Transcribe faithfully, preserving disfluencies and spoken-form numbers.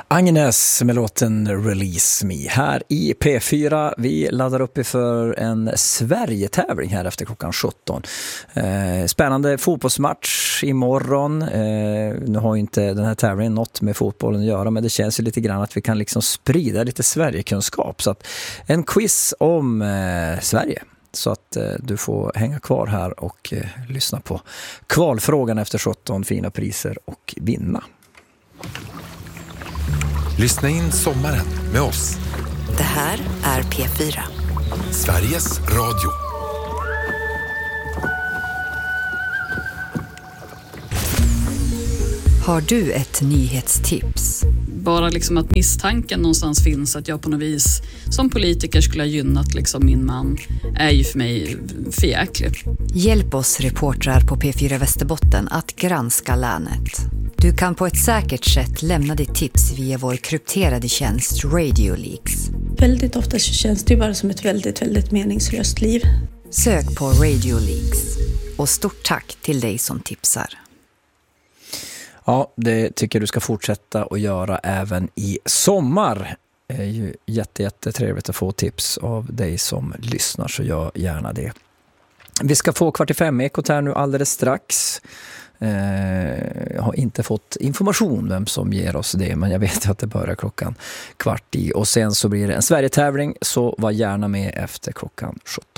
Agnes med låten Release Me här i P fyra. Vi laddar upp för en Sverige-tävling här efter klockan sjutton. Eh, spännande fotbollsmatch imorgon. Eh, nu har ju inte den här tävlingen något med fotbollen att göra, men det känns ju lite grann att vi kan liksom sprida lite Sverigekunskap. Så att en quiz om eh, Sverige. Så att eh, du får hänga kvar här och eh, lyssna på kvalfrågan efter sjutton, fina priser och vinna. Lyssna in sommaren med oss. Det här är P fyra. Sveriges Radio. Har du ett nyhetstips? Bara liksom att misstanken någonstans finns att jag på något vis som politiker skulle ha gynnat liksom min man är ju för mig förjäklig. Hjälp oss reportrar på P fyra Västerbotten att granska länet. Du kan på ett säkert sätt lämna ditt tips via vår krypterade tjänst Radio Leaks. Väldigt ofta så känns det ju bara som ett väldigt, väldigt meningslöst liv. Sök på Radio Leaks. Och stort tack till dig som tipsar. Ja, det tycker jag du ska fortsätta att göra även i sommar. Det är ju jätte, jättetrevligt att få tips av dig som lyssnar, så gör gärna det. Vi ska få kvart i fem ekot här nu alldeles strax. Eh, jag har inte fått information vem som ger oss det, men jag vet att det börjar klockan kvart i. Och sen så blir det en Sverige-tävling, så var gärna med efter klockan sjutton.